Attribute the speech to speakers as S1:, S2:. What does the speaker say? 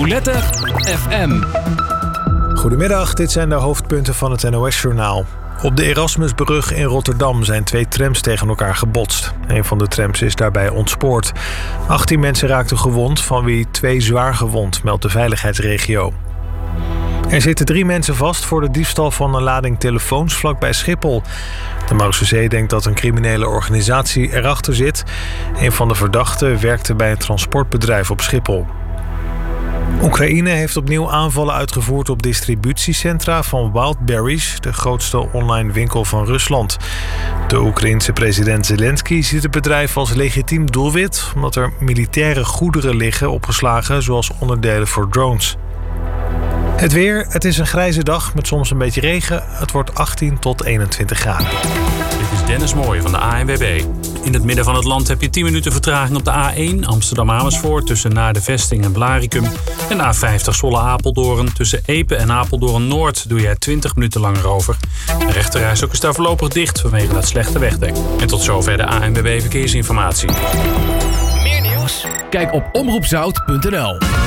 S1: Roulette FM.
S2: Goedemiddag, dit zijn de hoofdpunten van het NOS-journaal. Op de Erasmusbrug in Rotterdam zijn 2 trams tegen elkaar gebotst. Een van de trams is daarbij ontspoord. 18 mensen raakten gewond, van wie 2 zwaar gewond, meldt de veiligheidsregio. Er zitten 3 mensen vast voor de diefstal van een lading telefoons vlakbij Schiphol. De Marechaussee denkt dat een criminele organisatie erachter zit. Een van de verdachten werkte bij een transportbedrijf op Schiphol. Oekraïne heeft opnieuw aanvallen uitgevoerd op distributiecentra van Wildberries, de grootste online winkel van Rusland. De Oekraïense president Zelensky ziet het bedrijf als legitiem doelwit, omdat er militaire goederen liggen opgeslagen, zoals onderdelen voor drones. Het weer, het is een grijze dag met soms een beetje regen. Het wordt 18 tot 21 graden.
S3: Dit is Dennis Mooij van de ANWB. In het midden van het land heb je 10 minuten vertraging op de A1 Amsterdam-Amersfoort tussen Naar de Vesting en Blaricum. En A50 Zwolle-Apeldoorn tussen Epe en Apeldoorn-Noord doe je 20 minuten langer over. De rechterrijstrook is daar voorlopig dicht vanwege het slechte wegdek. En tot zover de ANWB Verkeersinformatie.
S1: Meer nieuws? Kijk op omroepzout.nl.